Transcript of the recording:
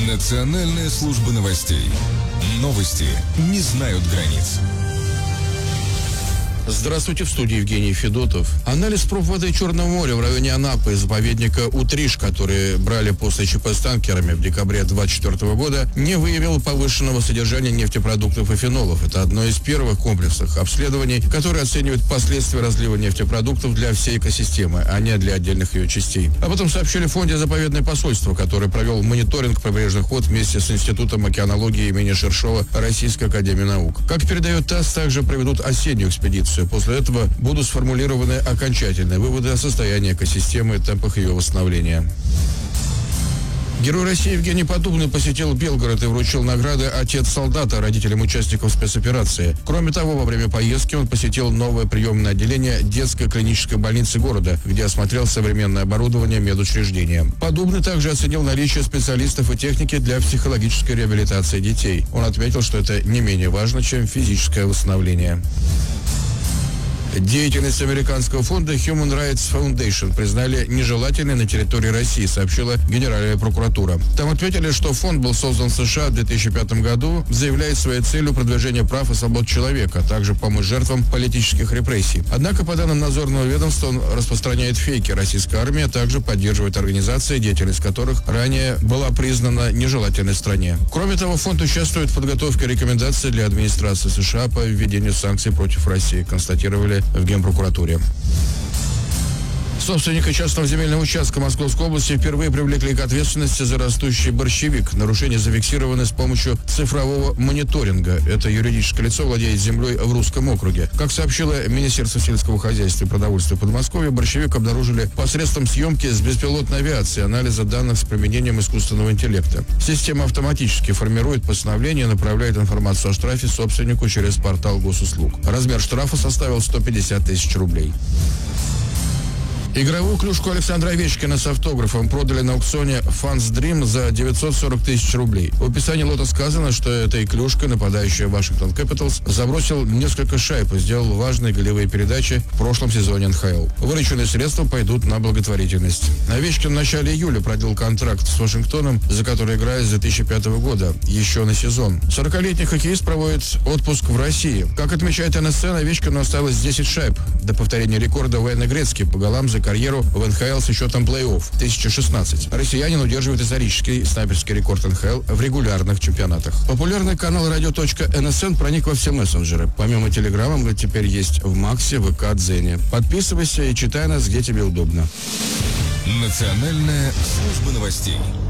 Национальная служба новостей. Новости не знают границ. Здравствуйте, в студии Евгений Федотов. Анализ проб воды Черного моря в районе Анапы и заповедника Утриш, которые брали после ЧП с танкерами в декабре 2024 года, не выявил повышенного содержания нефтепродуктов и фенолов. Это одно из первых комплексных обследований, которые оценивают последствия разлива нефтепродуктов для всей экосистемы, а не для отдельных ее частей. Об этом сообщили в фонде «Заповедное посольство», который провел мониторинг прибрежных вод вместе с Институтом океанологии имени Шершова Российской академии наук. Как передает ТАСС, также проведут осеннюю экспедицию. После этого будут сформулированы окончательные выводы о состоянии экосистемы и темпах ее восстановления. Герой России Евгений Поддубный посетил Белгород и вручил награды «Отец солдата» родителям участников спецоперации. Кроме того, во время поездки он посетил новое приемное отделение детской клинической больницы города, где осмотрел современное оборудование медучреждения. Поддубный также оценил наличие специалистов и техники для психологической реабилитации детей. Он отметил, что это не менее важно, чем физическое восстановление. Деятельность американского фонда Human Rights Foundation признали нежелательной на территории России, сообщила Генеральная прокуратура. Там отметили, что фонд был создан в США в 2005 году, заявляет своей целью продвижение прав и свобод человека, а также помощь жертвам политических репрессий. Однако, по данным надзорного ведомства, он распространяет фейки российской армии, а также поддерживает организации, деятельность которых ранее была признана нежелательной в стране. Кроме того, фонд участвует в подготовке рекомендаций для администрации США по введению санкций против России, констатировали в Генпрокуратуре. Собственника частного земельного участка Московской области впервые привлекли к ответственности за растущий борщевик. Нарушения зафиксированы с помощью цифрового мониторинга. Это юридическое лицо владеет землей в Русском округе. Как сообщило Министерство сельского хозяйства и продовольствия Подмосковья, борщевик обнаружили посредством съемки с беспилотной авиации и анализа данных с применением искусственного интеллекта. Система автоматически формирует постановление и направляет информацию о штрафе собственнику через портал госуслуг. Размер штрафа составил 150 тысяч рублей. Игровую клюшку Александра Овечкина с автографом продали на аукционе Fans Dream за 940 тысяч рублей. В описании лота сказано, что этой клюшкой нападающий Вашингтон Кэпиталс забросил несколько шайб и сделал важные голевые передачи в прошлом сезоне НХЛ. Вырученные средства пойдут на благотворительность. Овечкин в начале июля продлил контракт с Вашингтоном, за который играет с 2005 года, еще на сезон. 40-летний хоккеист проводит отпуск в России. Как отмечает НСН, Овечкину осталось 10 шайб до повторения рекорда Уэйна Грецки по голам за карьеру в НХЛ с счетом плей-офф 1016. Россиянин удерживает исторический снайперский рекорд НХЛ в регулярных чемпионатах. Популярный канал радио.НСН проник во все мессенджеры. Помимо Телеграма, мы теперь есть в Максе, ВК, Дзене. Подписывайся и читай нас, где тебе удобно. Национальная служба новостей.